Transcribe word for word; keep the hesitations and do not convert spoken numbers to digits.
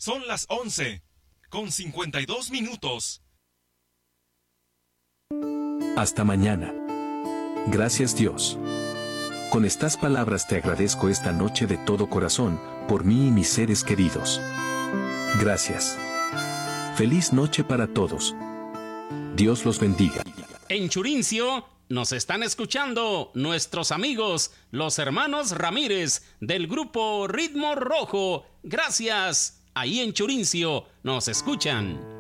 Son las once, con cincuenta y dos minutos. Hasta mañana. Gracias, Dios. Con estas palabras te agradezco esta noche de todo corazón, por mí y mis seres queridos. Gracias. Feliz noche para todos. Dios los bendiga. En Churincio nos están escuchando nuestros amigos, los hermanos Ramírez, del grupo Ritmo Rojo. Gracias. Ahí en Churincio nos escuchan.